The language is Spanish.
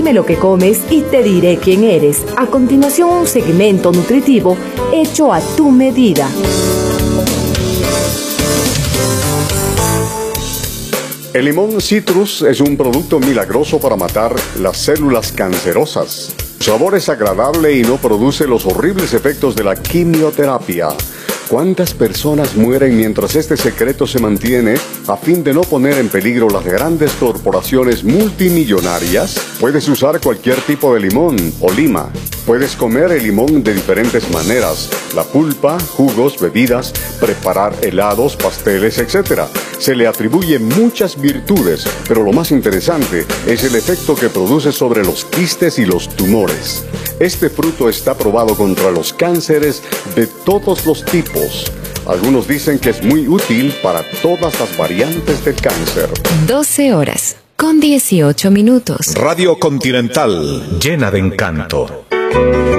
Dime lo que comes y te diré quién eres. A continuación, un segmento nutritivo hecho a tu medida. El limón citrus es un producto milagroso para matar las células cancerosas. Su sabor es agradable y no produce los horribles efectos de la quimioterapia. ¿Cuántas personas mueren mientras este secreto se mantiene a fin de no poner en peligro las grandes corporaciones multimillonarias? Puedes usar cualquier tipo de limón o lima. Puedes comer el limón de diferentes maneras: la pulpa, jugos, bebidas, preparar helados, pasteles, etc. Se le atribuyen muchas virtudes, pero lo más interesante es el efecto que produce sobre los quistes y los tumores. Este fruto está probado contra los cánceres de todos los tipos. Algunos dicen que es muy útil para todas las variantes del cáncer. 12:18. Radio Continental, llena de encanto.